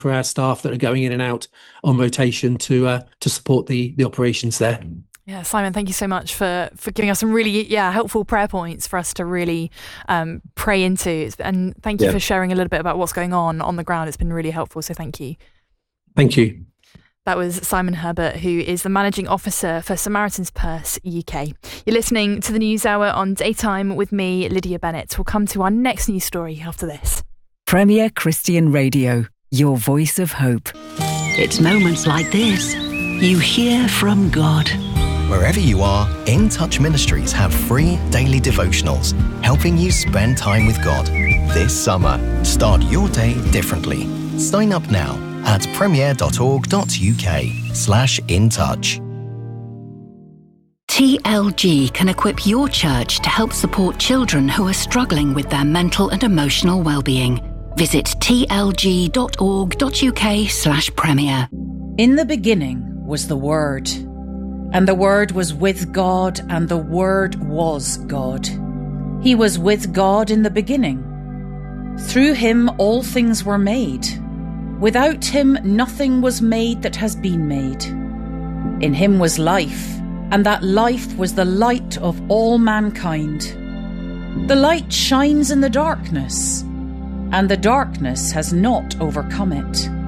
for our staff that are going in and out on rotation to support the operations there. Yeah, Simon, thank you so much for giving us some really helpful prayer points for us to really pray into. And thank you for sharing a little bit about what's going on the ground. It's been really helpful. So thank you. Thank you. That was Simon Herbert, who is the Managing Officer for Samaritan's Purse UK. You're listening to the News Hour on Daytime with me, Lydia Bennett. We'll come to our next news story after this. Premier Christian Radio, your voice of hope. It's moments like this you hear from God. Wherever you are, In Touch Ministries have free daily devotionals, helping you spend time with God. This summer, start your day differently. Sign up now at premier.org.uk/intouch. TLG can equip your church to help support children who are struggling with their mental and emotional well-being. Visit tlg.org.uk/premier. In the beginning was the Word, and the Word was with God, and the Word was God. He was with God in the beginning. Through him all things were made. Without him nothing was made that has been made. In him was life, and that life was the light of all mankind. The light shines in the darkness, and the darkness has not overcome it.